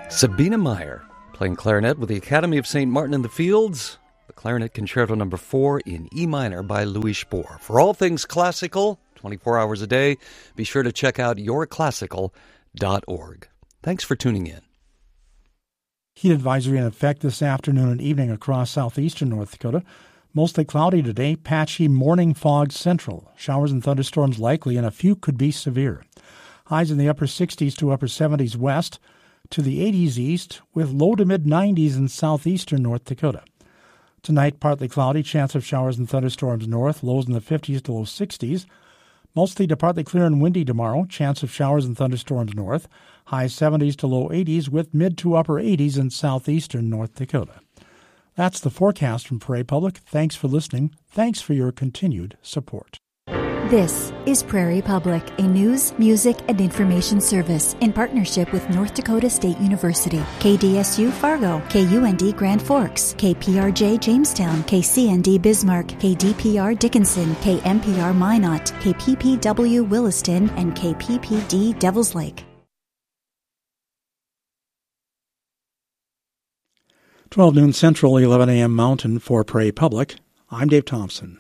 Sabina Meyer, playing clarinet with the Academy of St. Martin in the Fields, the Clarinet Concerto No. 4 in E minor by Louis Spohr. For all things classical, 24 hours a day, be sure to check out yourclassical.org. Thanks for tuning in. Heat advisory in effect this afternoon and evening across southeastern North Dakota. Mostly cloudy today, patchy morning fog central. Showers and thunderstorms likely, and a few could be severe. Highs in the upper 60s to upper 70s west to the 80s east, with low to mid-90s in southeastern North Dakota. Tonight, partly cloudy, chance of showers and thunderstorms north, lows in the 50s to low 60s. Mostly to partly clear and windy tomorrow, chance of showers and thunderstorms north, high 70s to low 80s, with mid to upper 80s in southeastern North Dakota. That's the forecast from Prairie Public. Thanks for listening. Thanks for your continued support. This is Prairie Public, a news, music, and information service in partnership with North Dakota State University, KDSU Fargo, KUND Grand Forks, KPRJ Jamestown, KCND Bismarck, KDPR Dickinson, KMPR Minot, KPPW Williston, and KPPD Devils Lake. 12 noon Central, 11 a.m. Mountain for Prairie Public. I'm Dave Thompson.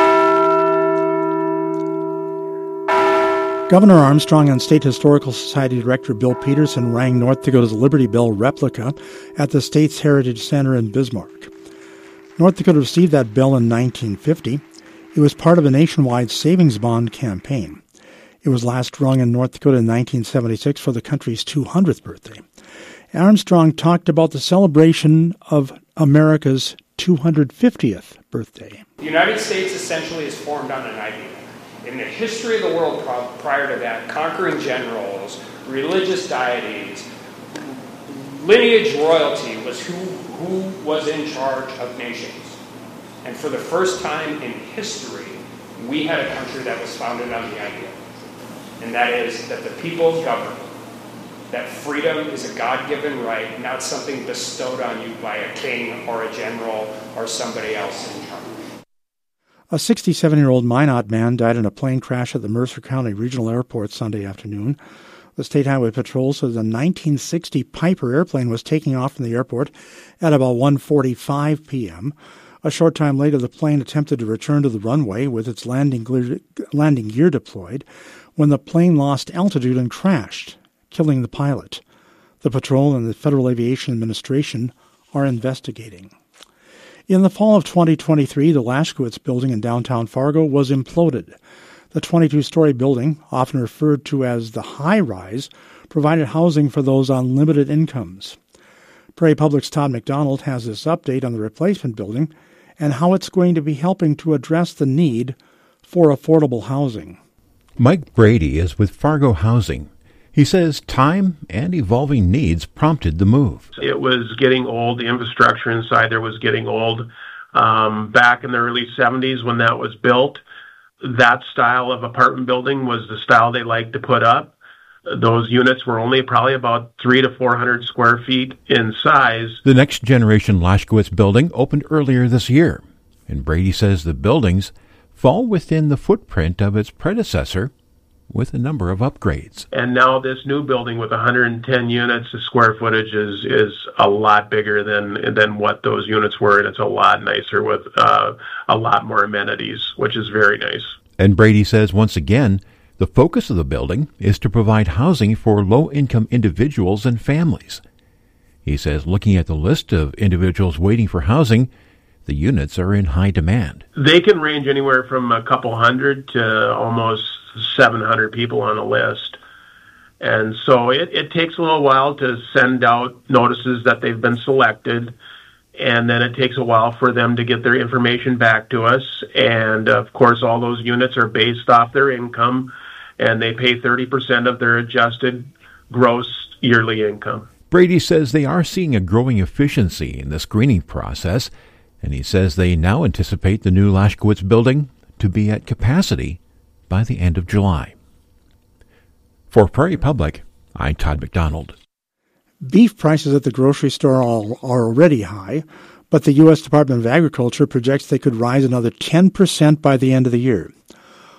Governor Armstrong and State Historical Society Director Bill Peterson rang North Dakota's Liberty Bell replica at the state's Heritage Center in Bismarck. North Dakota received that bell in 1950. It was part of a nationwide savings bond campaign. It was last rung in North Dakota in 1976 for the country's 200th birthday. Armstrong talked about the celebration of America's 250th birthday. The United States essentially is formed on an idea. In the history of the world prior to that, conquering generals, religious deities, lineage royalty was who was in charge of nations. And for the first time in history, we had a country that was founded on the idea. And that is that the people govern. That freedom is a God-given right, not something bestowed on you by a king or a general or somebody else in charge. A 67-year-old Minot man died in a plane crash at the Mercer County Regional Airport Sunday afternoon. The State Highway Patrol says a 1960 Piper airplane was taking off from the airport at about 1:45 p.m. A short time later, the plane attempted to return to the runway with its landing gear deployed when the plane lost altitude and crashed, killing the pilot. The patrol and the Federal Aviation Administration are investigating. In the fall of 2023, the Lashkowitz building in downtown Fargo was imploded. The 22-story building, often referred to as the high-rise, provided housing for those on limited incomes. Prairie Public's Todd McDonald has this update on the replacement building and how it's going to be helping to address the need for affordable housing. Mike Brady is with Fargo Housing. He says time and evolving needs prompted the move. It was getting old. The infrastructure inside there was getting old. Back in the early 70s when that was built, that style of apartment building was the style they liked to put up. Those units were only probably about 300 to 400 square feet in size. The next generation Lashkowitz building opened earlier this year, and Brady says the buildings fall within the footprint of its predecessor, with a number of upgrades. And now this new building with 110 units, the square footage is a lot bigger than what those units were, and it's a lot nicer with a lot more amenities, which is very nice. And Brady says, once again, the focus of the building is to provide housing for low-income individuals and families. He says, looking at the list of individuals waiting for housing, the units are in high demand. They can range anywhere from a couple hundred to almost 700 people on a list. And so it takes a little while to send out notices that they've been selected, and then it takes a while for them to get their information back to us. And, of course, all those units are based off their income, and they pay 30% of their adjusted gross yearly income. Brady says they are seeing a growing efficiency in the screening process, and he says they now anticipate the new Lashkowitz building to be at capacity by the end of July. For Prairie Public, I'm Todd McDonald. Beef prices at the grocery store are already high, but the U.S. Department of Agriculture projects they could rise another 10% by the end of the year.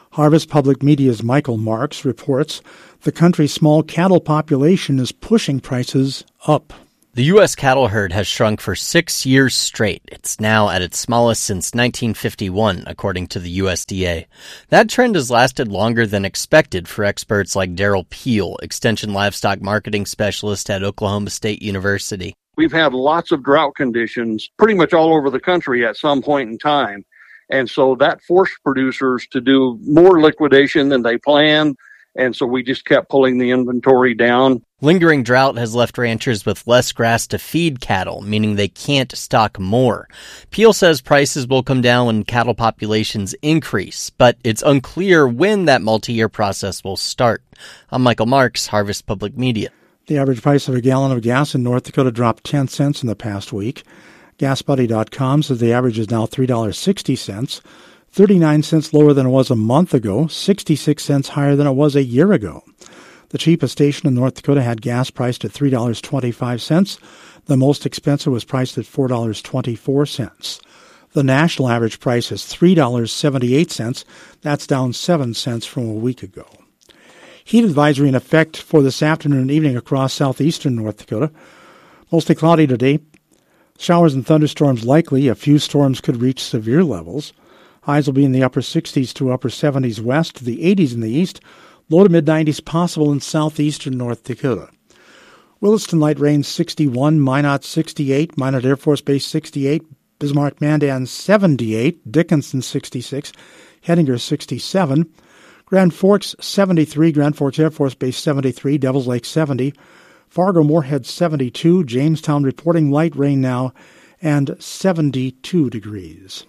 Harvest Public Media's Michael Marks reports the country's small cattle population is pushing prices up. The U.S. cattle herd has shrunk for 6 years straight. It's now at its smallest since 1951, according to the USDA. That trend has lasted longer than expected for experts like Daryl Peel, Extension Livestock Marketing Specialist at Oklahoma State University. We've had lots of drought conditions pretty much all over the country at some point in time. And so that forced producers to do more liquidation than they planned. And so we just kept pulling the inventory down. Lingering drought has left ranchers with less grass to feed cattle, meaning they can't stock more. Peel says prices will come down when cattle populations increase, but it's unclear when that multi-year process will start. I'm Michael Marks, Harvest Public Media. The average price of a gallon of gas in North Dakota dropped 10 cents in the past week. GasBuddy.com says the average is now $3.60, 39 cents lower than it was a month ago, 66 cents higher than it was a year ago. The cheapest station in North Dakota had gas priced at $3.25. The most expensive was priced at $4.24. The national average price is $3.78. That's down 7 cents from a week ago. Heat advisory in effect for this afternoon and evening across southeastern North Dakota. Mostly cloudy today. Showers and thunderstorms likely. A few storms could reach severe levels. Highs will be in the upper 60s to upper 70s west, to the 80s in the east. Low to mid-90s possible in southeastern North Dakota. Williston light rain 61, Minot 68, Minot Air Force Base 68, Bismarck-Mandan 78, Dickinson 66, Hettinger 67, Grand Forks 73, Grand Forks Air Force Base 73, Devils Lake 70, Fargo-Moorhead 72, Jamestown reporting light rain now, and 72 degrees.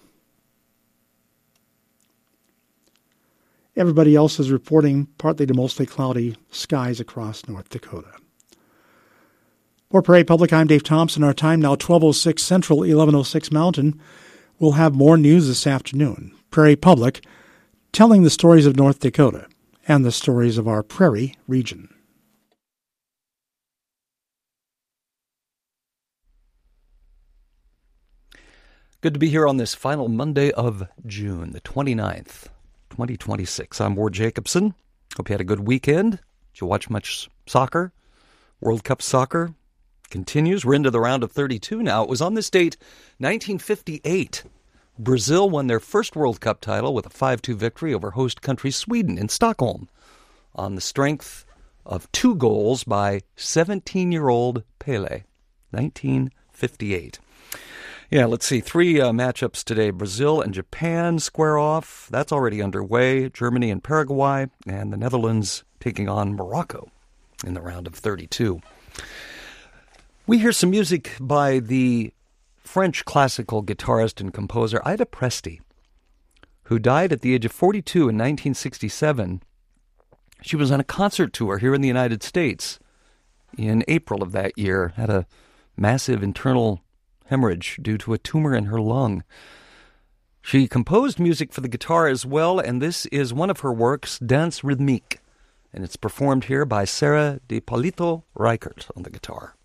Everybody else is reporting partly to mostly cloudy skies across North Dakota. For Prairie Public, I'm Dave Thompson. Our time now 12:06 Central, 11:06 Mountain. We'll have more news this afternoon. Prairie Public, telling the stories of North Dakota and the stories of our prairie region. Good to be here on this final Monday of June, the 29th. 2026. I'm Ward Jacobson. Hope you had a good weekend. Did you watch much soccer? World Cup soccer continues. We're into the round of 32 now. It was on this date, 1958. Brazil won their first World Cup title with a 5-2 victory over host country Sweden in Stockholm on the strength of 2 goals by 17-year-old Pelé. 1958. Yeah, let's see. 3 matchups today. Brazil and Japan square off. That's already underway. Germany and Paraguay, and the Netherlands taking on Morocco in the round of 32. We hear some music by the French classical guitarist and composer Ida Presti, who died at the age of 42 in 1967. She was on a concert tour here in the United States in April of that year, had a massive internal hemorrhage due to a tumor in her lung. She composed music for the guitar as well, and this is one of her works, Danse Rythmique, and it's performed here by Sarah DiPolito Reichert on the guitar.